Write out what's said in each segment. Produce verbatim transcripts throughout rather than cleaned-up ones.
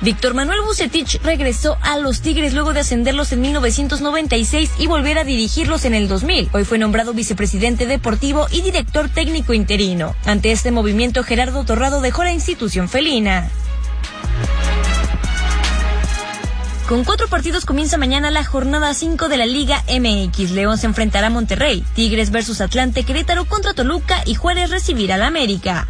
Víctor Manuel Vucetich regresó a los Tigres luego de ascenderlos en mil novecientos noventa y seis y volver a dirigirlos en el dos mil. Hoy fue nombrado vicepresidente deportivo y director técnico interino. Ante este movimiento, Gerardo Torrado dejó la institución felina. Con cuatro partidos comienza mañana la jornada cinco de la Liga M X. León se enfrentará a Monterrey, Tigres versus Atlante, Querétaro contra Toluca y Juárez recibirá al América.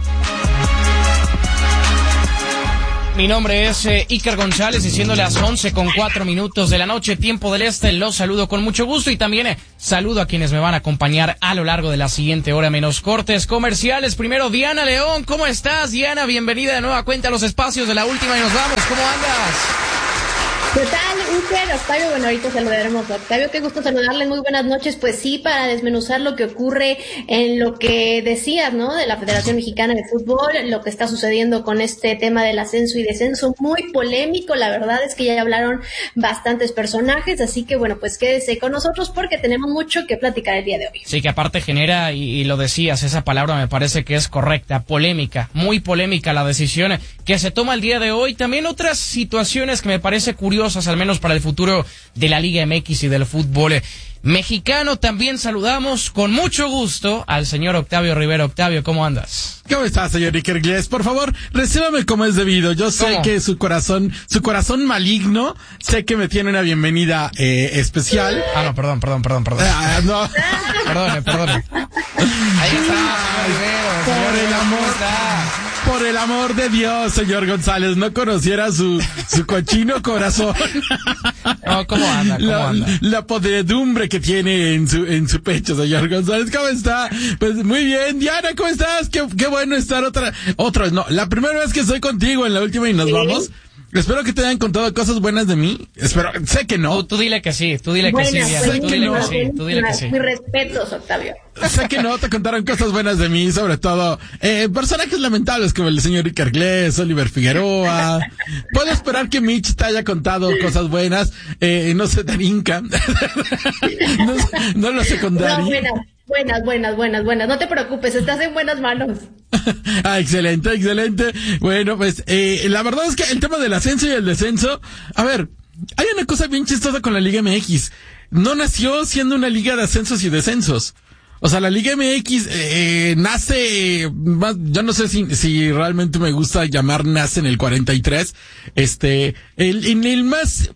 Mi nombre es eh, Iker González y siendo las once con cuatro minutos de la noche, tiempo del este, los saludo con mucho gusto y también eh, saludo a quienes me van a acompañar a lo largo de la siguiente hora menos cortes comerciales. Primero, Diana León, ¿cómo estás? Diana, bienvenida de nueva cuenta a los espacios de la última y nos vamos. ¿Cómo andas? ¿Qué tal, Iker? Octavio, bueno, ahorita saludaremos a Octavio, qué gusto saludarles, muy buenas noches. Pues sí, para desmenuzar lo que ocurre en lo que decías, ¿no?, de la Federación Mexicana de Fútbol, lo que está sucediendo con este tema del ascenso y descenso, muy polémico, la verdad es que ya hablaron bastantes personajes, así que bueno, pues quédese con nosotros porque tenemos mucho que platicar el día de hoy. Sí, que aparte genera, y, y lo decías, esa palabra me parece que es correcta, polémica, muy polémica la decisión que se toma el día de hoy. También otras situaciones que me parece curiosas, al menos para el futuro de la Liga M X y del fútbol mexicano. También saludamos con mucho gusto al señor Octavio Rivera. Octavio, ¿cómo andas? ¿Cómo estás, señor Iker González? Por favor, recíbame como es debido. Yo sé ¿Cómo? que su corazón, su corazón maligno, sé que me tiene una bienvenida eh, especial. Ah, no, perdón, perdón, perdón, perdón. Ah, no. Perdone, perdone. Ahí está, señor Rivera. Por Señor el Rivera, ¿cómo amor, está? por el amor de Dios, señor González, no conociera su, su cochino corazón. No, ¿cómo anda? ¿Cómo la, anda? la podredumbre que tiene en su, en su pecho, señor González. ¿Cómo está? Pues muy bien. Diana, ¿cómo estás? Qué, qué bueno estar otra, otra vez. No, la primera vez que estoy contigo en la última y nos ¿Sí? vamos. Espero que te hayan contado cosas buenas de mí. Espero, sé que no. Tú, tú dile que sí, tú dile Buenas, que sí, Diana. buenas, Tú dile buenas, que sí, tú dile que sí. Mis respetos, Octavio. Sé que no te contaron cosas buenas de mí, sobre todo eh, personajes lamentables como el señor Iker González, Oliver Figueroa. Puedo esperar que Mitch te haya contado cosas buenas, eh, no sé, Darinka. no, no lo secundario. No, buenas, buenas, buenas, buenas, buenas. No te preocupes, estás en buenas manos. Ah, excelente, excelente. Bueno, pues eh, la verdad es que el tema del ascenso y el descenso, a ver, hay una cosa bien chistosa con la Liga M X. No nació siendo una liga de ascensos y descensos. O sea, la Liga M X eh, nace, más, yo no sé si, si realmente me gusta llamar nace en el cuarenta y tres, este, el, en el más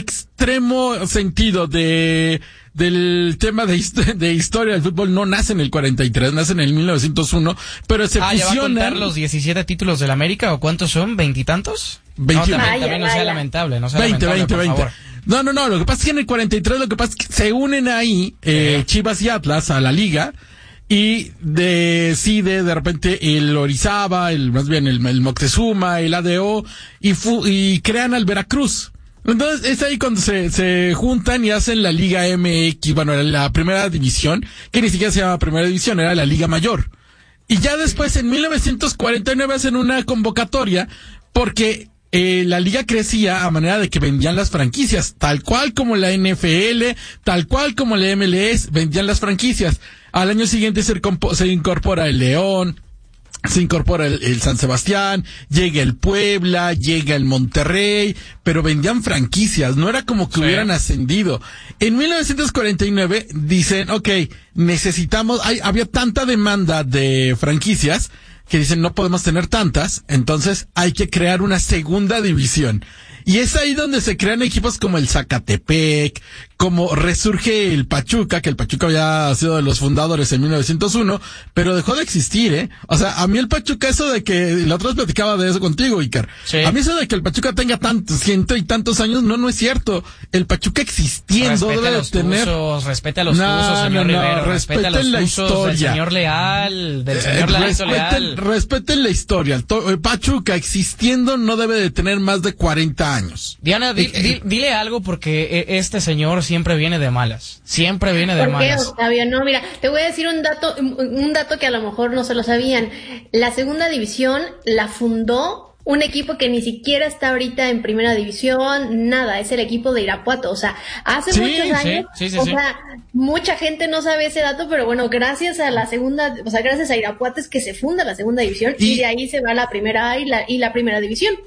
extremo sentido de, del tema de, hist- de historia del fútbol, no nace en el cuarenta y tres, nace en el mil novecientos uno, pero se ah, fusionan. ¿ya va a contar los diecisiete títulos del América o cuántos son? ¿Veintitantos? veintiuno. No, también, Vaya, también no sea vaya. lamentable, no sea veinte, lamentable, veinte, por veinte. favor. No, no, no, lo que pasa es que en el cuarenta y tres lo que pasa es que se unen ahí eh, Sí. Chivas y Atlas a la liga y decide de repente el Orizaba, el más bien el, el Moctezuma, el A D O y, fu- y crean al Veracruz. Entonces es ahí cuando se, se juntan y hacen la Liga M X, bueno, la primera división, que ni siquiera se llama primera división, era la Liga Mayor. Y ya después en mil novecientos cuarenta y nueve hacen una convocatoria porque Eh, la liga crecía a manera de que vendían las franquicias, tal cual como la N F L, tal cual como la M L S, vendían las franquicias. Al año siguiente se, compo- se incorpora el León, se incorpora el, el San Sebastián, llega el Puebla, llega el Monterrey, pero vendían franquicias, no era como que Sí. hubieran ascendido. En mil novecientos cuarenta y nueve dicen, ok, necesitamos, hay, había tanta demanda de franquicias que dicen no podemos tener tantas, entonces hay que crear una segunda división. Y es ahí donde se crean equipos como el Zacatepec, como resurge el Pachuca, que el Pachuca había sido de los fundadores en mil novecientos uno, pero dejó de existir, ¿eh? O sea, a mí el Pachuca, eso de que, la otra vez platicaba de eso contigo, Iker. Sí. A mí eso de que el Pachuca tenga tantos, ciento y tantos años, no, no es cierto. El Pachuca existiendo Respete debe los tener... usos, respete los No, usos, señor no, no, Rivero, respete los respeten la usos del historia. señor Leal, del Eh, señor Lalito respeten, Leal. respeten la historia. El to- eh, Pachuca existiendo no debe de tener más de cuarenta años. Diana, di- Eh, eh, di- dile algo porque eh, este señor siempre viene de malas, siempre viene de ¿Por qué, malas. Octavio? No, mira, te voy a decir un dato, un dato que a lo mejor no se lo sabían. La segunda división la fundó un equipo que ni siquiera está ahorita en primera división, nada, es el equipo de Irapuato, o sea, hace Sí, muchos sí, años, sí, sí, o sí. sea, mucha gente no sabe ese dato, pero bueno, gracias a la segunda, o sea, gracias a Irapuato es que se funda la segunda división y, Y- de ahí se va la primera A y la, y la primera división.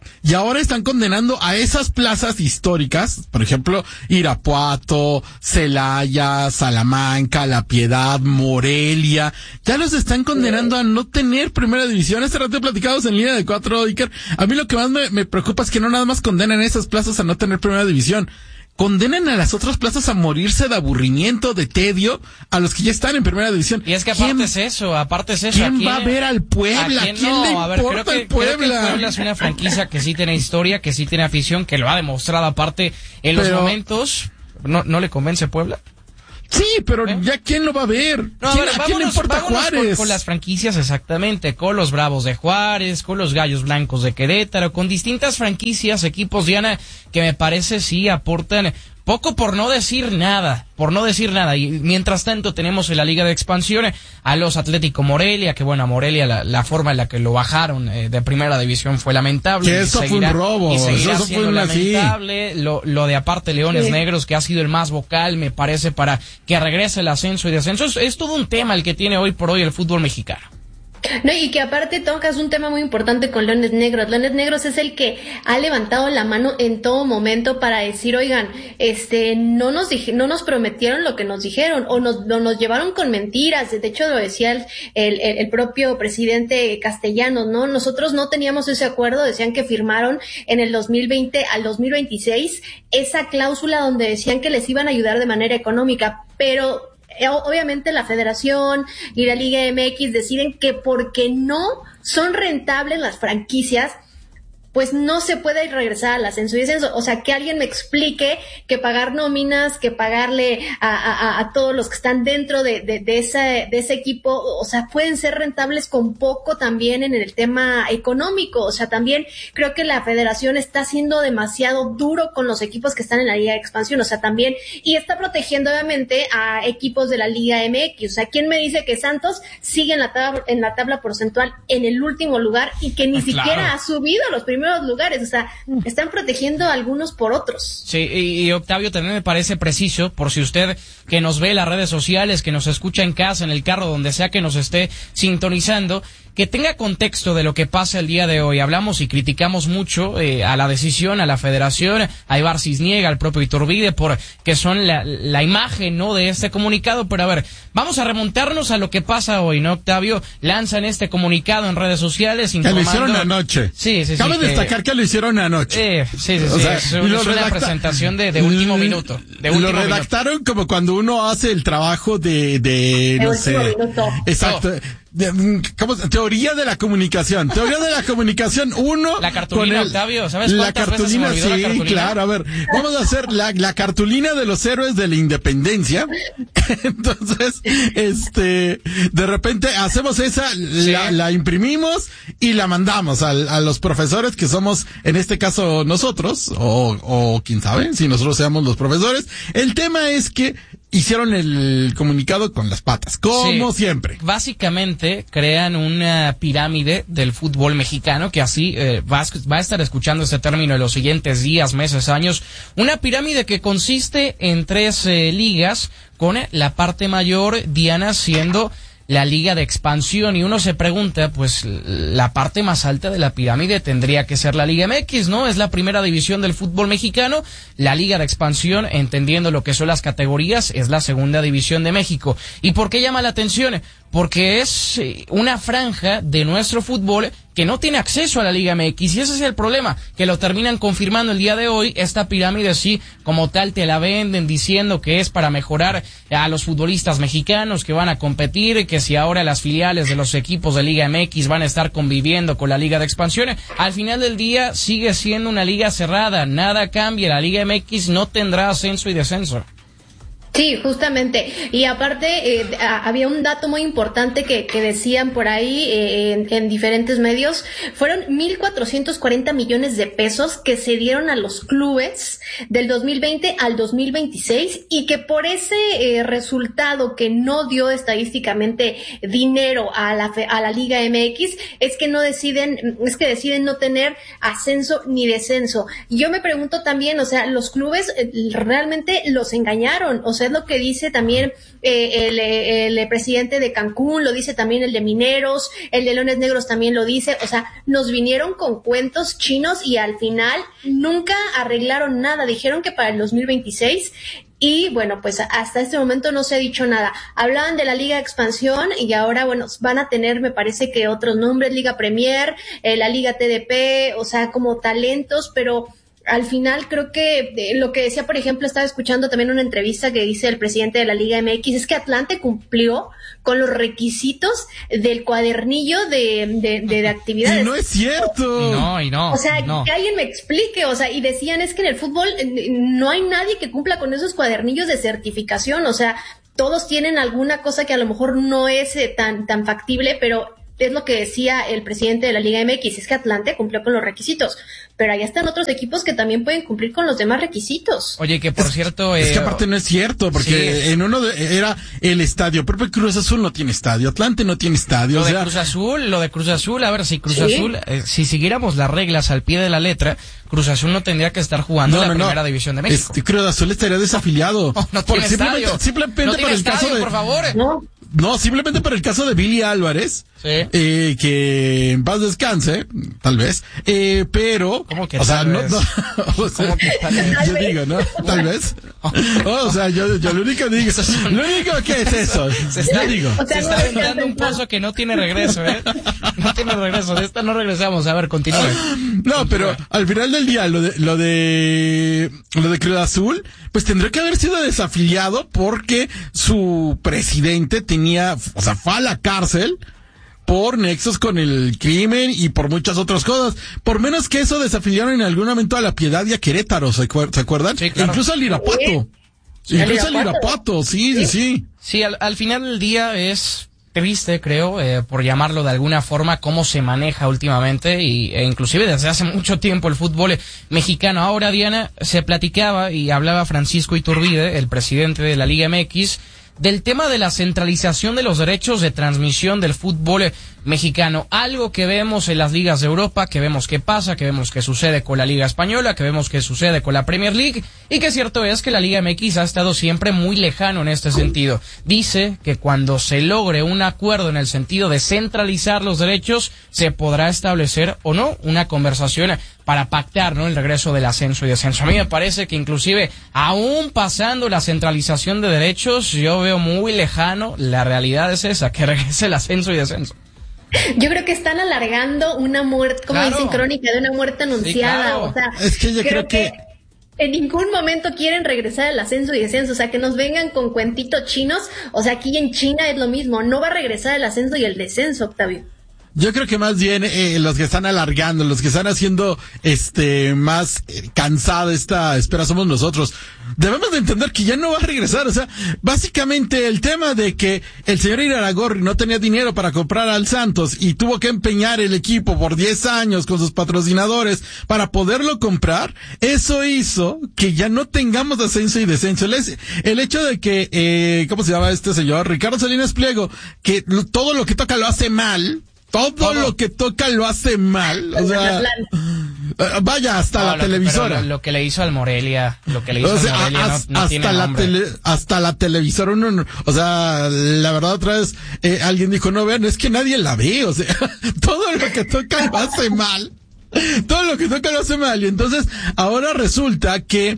Y ahora están condenando a esas plazas históricas, por ejemplo, Irapuato, Celaya, Salamanca, La Piedad, Morelia. Ya los están condenando a no tener primera división. Este rato platicamos en línea de cuatro, Iker. A mí lo que más me, me preocupa es que no nada más condenan esas plazas a no tener primera división. Condenan a las otras plazas a morirse de aburrimiento, de tedio, a los que ya están en primera división. Y es que aparte es eso, aparte es eso. ¿Quién, ¿Quién va a ver al Puebla? ¿A quién, ¿quién no? le importa a ver, creo que, el Puebla? Creo que el Puebla es una franquicia que sí tiene historia, que sí tiene afición, que lo ha demostrado aparte en los Pero, momentos. ¿No, no le convence Puebla? Sí, pero ¿Eh? ya quién lo va a ver. No, ¿Quién, a, ver, ¿a quién le importa Juárez? Con, con las franquicias exactamente, con los Bravos de Juárez, con los Gallos Blancos de Querétaro, con distintas franquicias, equipos, Diana, que me parece sí aportan poco por no decir nada, por no decir nada. Y mientras tanto tenemos en la Liga de Expansión a los Atlético Morelia, que bueno, a Morelia la, la forma en la que lo bajaron eh, de primera división fue lamentable. Que eso seguirá, fue un robo, y seguirá eso siendo fue lamentable. Lo, lo de aparte Leones sí. Negros, que ha sido el más vocal, me parece, para que regrese el ascenso y descenso. Es, es todo un tema el que tiene hoy por hoy el fútbol mexicano. No, y que aparte tocas un tema muy importante con Leones Negros. Leones Negros es el que ha levantado la mano en todo momento para decir, oigan, este, no nos dije, no nos prometieron lo que nos dijeron, o nos, o nos llevaron con mentiras. De hecho, lo decía el, el, el propio presidente Castellanos, ¿no? Nosotros no teníamos ese acuerdo, decían que firmaron en el dos mil veinte al dos mil veintiséis esa cláusula donde decían que les iban a ayudar de manera económica, pero obviamente la Federación y la Liga M X deciden que porque no son rentables las franquicias, pues no se puede regresar al ascenso y descenso. O sea, que alguien me explique que pagar nóminas, que pagarle a, a, a todos los que están dentro de, de, de, ese, de ese equipo, o sea, pueden ser rentables con poco también en el tema económico. O sea, también creo que la federación está siendo demasiado duro con los equipos que están en la Liga de Expansión. O sea, también, y está protegiendo obviamente a equipos de la Liga M X. O sea, ¿quién me dice que Santos sigue en la tabla, en la tabla porcentual en el último lugar y que ni ah, siquiera claro. ha subido a los primeros lugares? O sea, están protegiendo a algunos por otros. Sí, y, y Octavio, también me parece preciso, por si usted que nos ve en las redes sociales, que nos escucha en casa, en el carro, donde sea que nos esté sintonizando, que tenga contexto de lo que pasa el día de hoy. Hablamos y criticamos mucho eh, a la decisión, a la federación, a Ibar Cisniega, al propio Iturbide, por que son la, la imagen, ¿no?, de este comunicado. Pero a ver, vamos a remontarnos a lo que pasa hoy, ¿no, Octavio? Lanzan este comunicado en redes sociales informando... Que lo hicieron anoche. Sí, sí, sí. Cabe que... destacar que lo hicieron anoche. Eh, sí, sí, sí. O sea, es, un, es una redacta... presentación de, de último minuto. De último lo redactaron minuto. Como cuando uno hace el trabajo de... de, de no sé. Minuto. Exacto. Oh. De, ¿cómo? Teoría de la comunicación. Teoría de la comunicación uno. La cartulina, el, Octavio, ¿sabes cuántas la cartulina, veces se me olvidó sí, la cartulina? Claro, a ver, vamos a hacer la, la cartulina de los héroes de la independencia. Entonces, este, de repente hacemos esa, sí. la, la imprimimos y la mandamos a, a los profesores que somos, en este caso nosotros, o, o quién sabe, si nosotros seamos los profesores. El tema es que hicieron el comunicado con las patas, como sí, siempre. Básicamente crean una pirámide del fútbol mexicano, que así eh, va, a, va a estar escuchando este término en los siguientes días, meses, años. Una pirámide que consiste en tres eh, ligas, con eh, la parte mayor, Diana, siendo la Liga de Expansión, y uno se pregunta, pues la parte más alta de la pirámide tendría que ser la Liga M X, ¿no? Es la primera división del fútbol mexicano. La Liga de Expansión, entendiendo lo que son las categorías, es la segunda división de México. ¿Y por qué llama la atención? Porque es una franja de nuestro fútbol que no tiene acceso a la Liga M X, y ese es el problema, que lo terminan confirmando el día de hoy. Esta pirámide sí, como tal, te la venden diciendo que es para mejorar a los futbolistas mexicanos que van a competir, que si ahora las filiales de los equipos de Liga M X van a estar conviviendo con la Liga de Expansión. Al final del día sigue siendo una liga cerrada, nada cambia, la Liga M X no tendrá ascenso y descenso. Sí, justamente. Y aparte, eh, había un dato muy importante que, que decían por ahí eh, en, en diferentes medios. Fueron mil cuatrocientos cuarenta millones de pesos que se dieron a los clubes del dos mil veinte al dos mil veintiséis, y que por ese eh, resultado que no dio estadísticamente dinero a la, a la Liga M X, es que no deciden, es que deciden no tener ascenso ni descenso. Y yo me pregunto también, o sea, los clubes eh, realmente los engañaron, o sea, sea, es lo que dice también eh, el, el, el presidente de Cancún, lo dice también el de Mineros, el de Leones Negros también lo dice, o sea, nos vinieron con cuentos chinos y al final nunca arreglaron nada, dijeron que para el dos mil veintiséis. Y bueno, pues hasta este momento no se ha dicho nada. Hablaban de la Liga de Expansión y ahora, bueno, van a tener, me parece que otros nombres, Liga Premier, eh, la Liga T D P, o sea, como talentos, pero al final creo que eh, lo que decía, por ejemplo, estaba escuchando también una entrevista que dice el presidente de la Liga M X, es que Atlante cumplió con los requisitos del cuadernillo de, de, de, de actividades. Y no es cierto. Y no, y no. O sea, no. que alguien me explique, o sea, y decían es que en el fútbol no hay nadie que cumpla con esos cuadernillos de certificación, o sea, todos tienen alguna cosa que a lo mejor no es eh, tan, tan factible, pero es lo que decía el presidente de la Liga M X, es que Atlante cumplió con los requisitos, pero allá están otros equipos que también pueden cumplir con los demás requisitos. Oye, que por cierto... Es eh, que aparte no es cierto, porque sí. en uno de, era el estadio, pero Cruz Azul no tiene estadio, Atlante no tiene estadio. Lo o de sea, Cruz Azul, lo de Cruz Azul, a ver, si Cruz ¿Sí? Azul, eh, si siguiéramos las reglas al pie de la letra, Cruz Azul no tendría que estar jugando no, en la no, primera no. división de México. Este, Cruz Azul estaría desafiliado. No, no por tiene simplemente, estadio. simplemente no por tiene el estadio, caso de, por favor. No. No, simplemente por el caso de Billy Álvarez, Sí. eh, que en paz descanse, tal vez, eh, pero, ¿Cómo que o sea, tal no, vez? no, o sea, ¿Cómo que tal vez? yo digo, ¿no? Tal vez. O sea, yo, yo lo único que digo, lo único que es eso, Se está, yo digo. O sea, se no está me aventando un encanta. pozo que no tiene regreso, ¿eh? No tiene regreso, de esta no regresamos, a ver, continúe. No, pero al final del día, lo de, lo de, lo de Cruz Azul, pues tendría que haber sido desafiliado porque su presidente tenía, o sea, fue a la cárcel por nexos con el crimen y por muchas otras cosas. Por menos que eso desafiliaron en algún momento a La Piedad y a Querétaro, ¿se, acuer- ¿se acuerdan? Sí, claro. Incluso al Irapuato. ¿Sí? Incluso al ¿Al Irapuato? Irapuato, sí, sí, sí. Sí, al, al final del día es triste, creo, eh, por llamarlo de alguna forma, cómo se maneja últimamente y e inclusive desde hace mucho tiempo el fútbol mexicano. Ahora, Diana, se platicaba y hablaba Francisco Iturbide, el presidente de la Liga M X, del tema de la centralización de los derechos de transmisión del fútbol mexicano, algo que vemos en las ligas de Europa, que vemos que pasa, que vemos que sucede con la Liga Española, que vemos que sucede con la Premier League, y que cierto es que la Liga M X ha estado siempre muy lejano en este sentido. Dice que cuando se logre un acuerdo en el sentido de centralizar los derechos, se podrá establecer o no una conversación para pactar, ¿no?, el regreso del ascenso y descenso. A mí me parece que inclusive, aún pasando la centralización de derechos, yo veo muy lejano, la realidad es esa, que regrese el ascenso y descenso. Yo creo que están alargando una muerte, como Claro. dicen, crónica de una muerte anunciada. Sí, claro. O sea, Es que yo creo que- en ningún momento quieren regresar al ascenso y descenso, o sea, que nos vengan con cuentitos chinos, o sea, aquí en China es lo mismo, no va a regresar el ascenso y el descenso, Octavio. Yo creo que más bien eh, los que están alargando, los que están haciendo este más eh, cansada esta espera somos nosotros. Debemos de entender que ya no va a regresar, o sea, básicamente el tema de que el señor Iraragorri no tenía dinero para comprar al Santos y tuvo que empeñar el equipo por diez años con sus patrocinadores para poderlo comprar, eso hizo que ya no tengamos ascenso y descenso. El, es- el hecho de que, eh, ¿cómo se llama este señor? Ricardo Salinas Pliego, que lo- todo lo que toca lo hace mal. Todo, Todo. lo que toca lo hace mal, o sea, eh, vaya hasta No, la lo que- televisora. pero Lo, lo que le hizo al Morelia, lo que le hizo O sea, al Morelia no- has- no, tiene hasta la nombre. tele, hasta la televisora uno, no- o sea, la verdad otra vez eh, alguien dijo, no vean, es que nadie la ve, o sea, todo lo que toca lo hace mal. Todo lo que toca lo hace mal y entonces ahora resulta que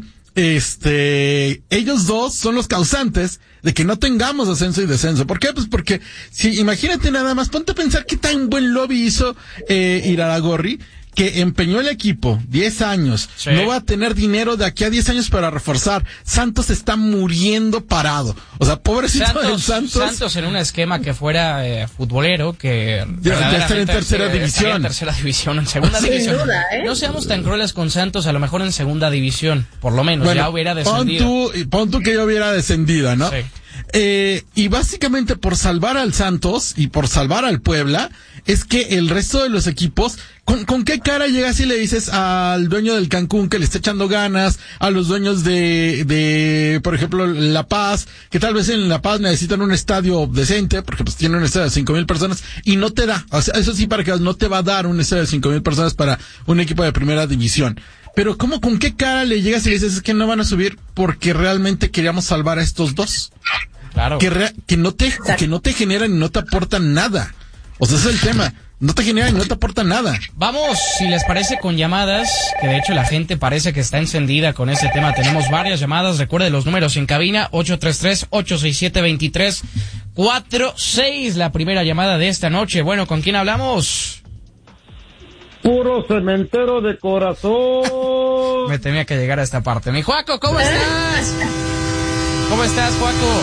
este ellos dos son los causantes de que no tengamos ascenso y descenso. ¿Por qué? Pues porque si imagínate nada más, ponte a pensar qué tan buen lobby hizo eh, Iraragorri, que empeñó el equipo diez años, Sí. no va a tener dinero de aquí a diez años para reforzar. Santos está muriendo parado. O sea, pobrecito del Santos, Santos. Santos en un esquema que fuera eh, futbolero, que Ya- ya estaría en verdaderamente tercera estaría división. en tercera división, en segunda Sin división. duda, ¿eh? No seamos tan crueles con Santos, a lo mejor en segunda división, por lo menos, Bueno, ya hubiera pon descendido. tú, pon tú que yo hubiera descendido, ¿no? Sí. Eh, y básicamente por salvar al Santos y por salvar al Puebla, es que el resto de los equipos, ¿con, con qué cara llegas y le dices al dueño del Cancún que le está echando ganas, a los dueños de, de, por ejemplo, La Paz, que tal vez en La Paz necesitan un estadio decente, porque pues tienen un estadio de cinco mil personas, y no te da, o sea, eso sí, para que no te va a dar un estadio de cinco mil personas para un equipo de primera división. Pero ¿cómo, con qué cara le llegas y le dices es que no van a subir porque realmente queríamos salvar a estos dos? Claro. Que, rea, que no te, que no te generan y no te aportan nada. O sea, ese es el tema. No te generan y no te aportan nada. Vamos, si les parece, con llamadas, que de hecho la gente parece que está encendida con ese tema. Tenemos varias llamadas. Recuerde los números en cabina: ocho tres tres, ocho seis siete, dos tres cuatro seis. La primera llamada de esta noche. Bueno, ¿con quién hablamos? Puro cementero de corazón. Me temía que llegara a esta parte. Mi Juaco, ¿cómo estás? ¿Cómo estás, Juaco?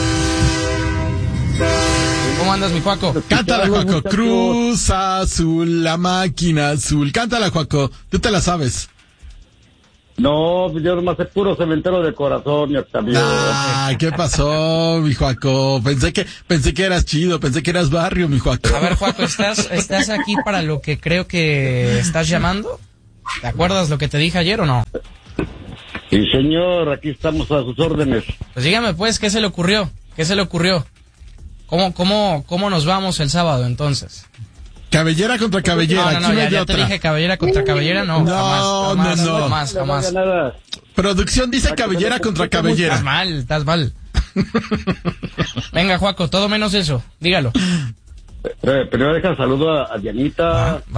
¿Cómo andas, mi Juaco? Cántala, Juaco. Cruz Azul, la máquina azul. Cántala, Juaco. Tú te la sabes. No, yo nomás sé puro cementero de corazón, mi Octavio. Ah, ¿qué pasó, mi Juaco? Pensé que, pensé que eras chido, pensé que eras barrio, mi Juaco. A ver, Juaco, ¿estás, estás aquí para lo que creo que estás llamando? ¿Te acuerdas lo que te dije ayer o no? Sí, señor, aquí estamos a sus órdenes. Pues dígame, pues, ¿qué se le ocurrió? ¿Qué se le ocurrió? ¿Cómo, cómo, cómo nos vamos el sábado, entonces? Cabellera contra cabellera. No, no, no, aquí no ya, hay ya otra. te dije cabellera contra cabellera, no, No, jamás, jamás, no, no. jamás, jamás. No, nada. Producción dice cabellera contra cabellera. Estás mal, estás mal. Venga, Juaco, todo menos eso, dígalo. Eh, primero deja saludo a, a Dianita, Ah,